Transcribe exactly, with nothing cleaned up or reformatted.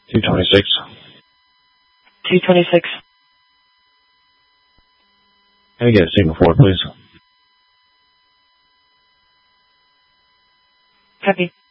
two twenty-six. two twenty-six. Can I get a signal for it, please? Copy.